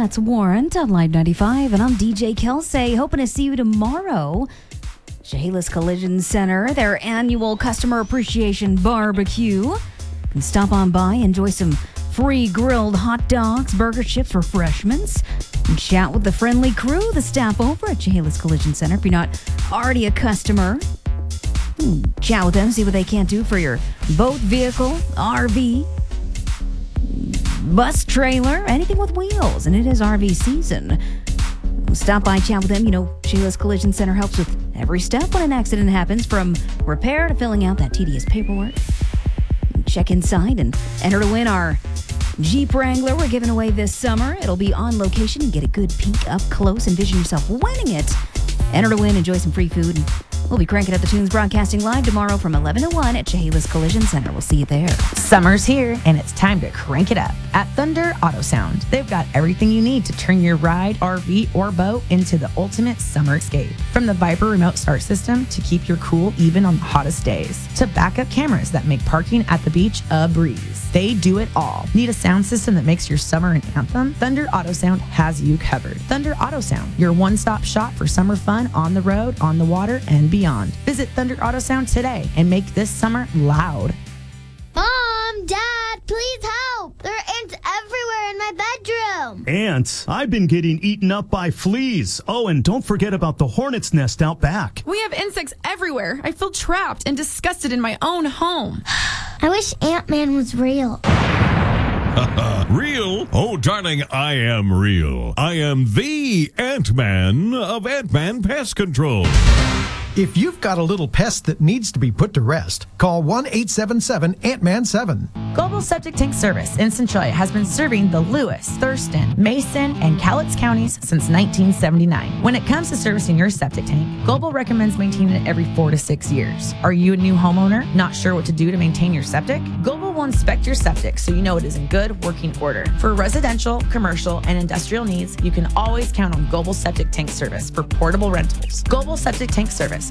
That's Warrant on Live 95, and I'm DJ Kelsey. Hoping to see you tomorrow. Chehalis Collision Center, their annual customer appreciation barbecue. You can stop on by, enjoy some free grilled hot dogs, burger, chips, refreshments, and chat with the friendly crew, the staff over at Chehalis Collision Center. If you're not already a customer, chat with them, see what they can do for your boat, vehicle, RV, bus, trailer, anything with wheels. And it is RV season. Stop by, chat with them. Chehalis Collision Center helps with every step when an accident happens, from repair to filling out that tedious paperwork. Check inside and enter to win our Jeep Wrangler we're giving away this summer. It'll be on location. Get a good peek up close. Envision yourself winning it. Enter to win, enjoy some free food, and we'll be cranking up the tunes, broadcasting live tomorrow from 11 to 1 at Chehalis Collision Center. We'll see you there. Summer's here, and it's time to crank it up at Thunder Auto Sound. They've got everything you need to turn your ride, RV, or boat into the ultimate summer escape. From the Viper remote start system to keep your cool even on the hottest days, to backup cameras that make parking at the beach a breeze. They do it all. Need a sound system that makes your summer an anthem? Thunder Auto Sound has you covered. Thunder Auto Sound, your one-stop shop for summer fun on the road, on the water, and beyond. Visit Thunder Auto Sound today and make this summer loud. Mom, Dad, please help. There are ants everywhere in my bedroom. Ants? I've been getting eaten up by fleas. Oh, and don't forget about the hornet's nest out back. We have insects everywhere. I feel trapped and disgusted in my own home. I wish Ant-Man was real. Real? Oh, darling, I am real. I am the Ant-Man of Ant-Man Pest Control. If you've got a little pest that needs to be put to rest, call 1-877-ANTMAN-7. Global Septic Tank Service in Centralia has been serving the Lewis, Thurston, Mason, and Cowlitz counties since 1979. When it comes to servicing your septic tank, Global recommends maintaining it every 4 to 6 years. Are you a new homeowner, not sure what to do to maintain your septic? Global will inspect your septic so you know it is in good working order. For residential, commercial, and industrial needs, you can always count on Global Septic Tank Service for portable rentals. Global Septic Tank Service,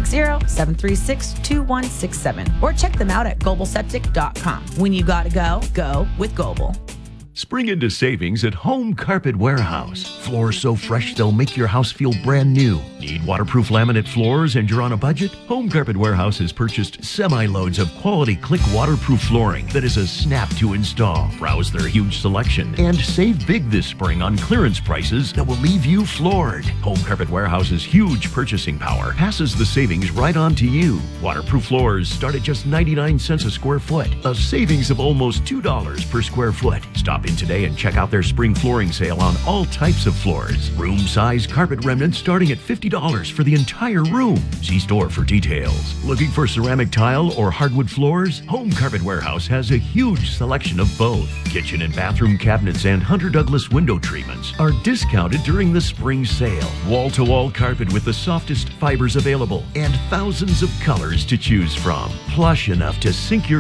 360-736-2167. Or check them out at globalseptic.com. When you gotta go, go with Global. Spring into savings at Home Carpet Warehouse. Floors so fresh they'll make your house feel brand new. Need waterproof laminate floors and you're on a budget? Home Carpet Warehouse has purchased semi-loads of quality click waterproof flooring that is a snap to install. Browse their huge selection and save big this spring on clearance prices that will leave you floored. Home Carpet Warehouse's huge purchasing power passes the savings right on to you. Waterproof floors start at just 99 cents a square foot, a savings of almost $2 per square foot. Stop in today and check out their spring flooring sale on all types of floors. Room size carpet remnants starting at $50 for the entire room. See store for details. Looking for ceramic tile or hardwood floors? Home Carpet Warehouse has a huge selection of both. Kitchen and bathroom cabinets and Hunter Douglas window treatments are discounted during the spring sale. Wall-to-wall carpet with the softest fibers available and thousands of colors to choose from. Plush enough to sink your